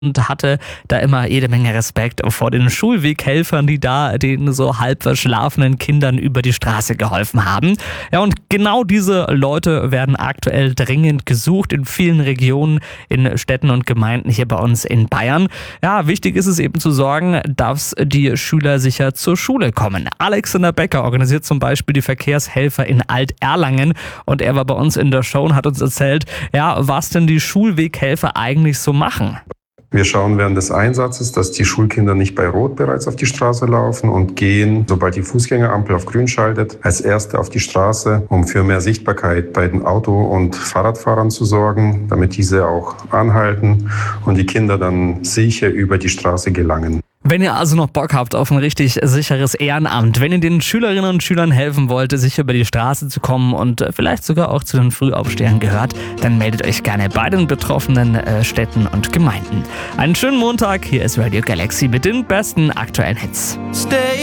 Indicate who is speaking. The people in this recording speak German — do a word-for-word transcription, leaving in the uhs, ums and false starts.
Speaker 1: und hatte da immer jede Menge Respekt vor den Schulweghelfern, die da den so halb verschlafenen Kindern über die Straße geholfen haben. Ja, und genau diese Leute werden aktuell dringend gesucht in vielen Regionen, in Städten und Gemeinden hier bei uns in Bayern. Ja, wichtig ist es eben zu sorgen, dass die Schüler sicher zur Schule kommen. Alexander Becker organisiert zum Beispiel die Verkehrshelfer in Alt-Erlangen und er war bei uns in der Show und hat uns erzählt, ja, was denn die Schulweghelfer eigentlich so machen.
Speaker 2: Wir schauen während des Einsatzes, dass die Schulkinder nicht bei Rot bereits auf die Straße laufen und gehen, sobald die Fußgängerampel auf Grün schaltet, als Erste auf die Straße, um für mehr Sichtbarkeit bei den Auto- und Fahrradfahrern zu sorgen, damit diese auch anhalten und die Kinder dann sicher über die Straße gelangen.
Speaker 1: Wenn ihr also noch Bock habt auf ein richtig sicheres Ehrenamt, wenn ihr den Schülerinnen und Schülern helfen wollt, sicher über die Straße zu kommen und vielleicht sogar auch zu den Frühaufstehern gehört, dann meldet euch gerne bei den betroffenen äh, Städten und Gemeinden. Einen schönen Montag, hier ist Radio Galaxy mit den besten aktuellen Hits. Stay